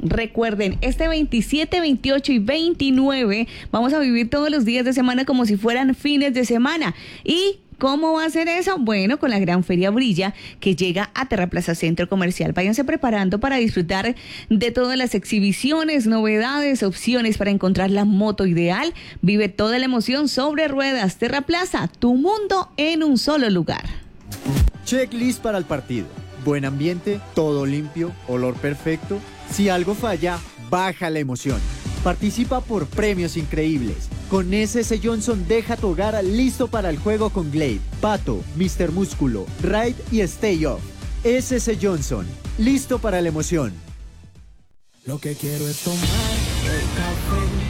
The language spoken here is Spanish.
Recuerden, este 27, 28 y 29 vamos a vivir todos los días de semana como si fueran fines de semana. ¿Y cómo va a ser eso? Bueno, con la gran Feria Brilla que llega a Terraplaza Centro Comercial. Váyanse preparando para disfrutar de todas las exhibiciones, novedades, opciones para encontrar la moto ideal. Vive toda la emoción sobre ruedas. Terraplaza, tu mundo en un solo lugar. Checklist para el partido. Buen ambiente, todo limpio, olor perfecto. Si algo falla, baja la emoción. Participa por premios increíbles. Con SS Johnson deja tu hogar listo para el juego con Glade, Pato, Mr. Músculo, Ride y Stay Off. SS Johnson, listo para la emoción. Lo que quiero es tomar el café